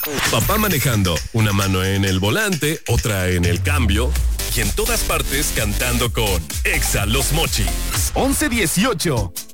Papá manejando, una mano en el volante, otra en el cambio, y en todas partes cantando con Exa Los Mochis. 11-18.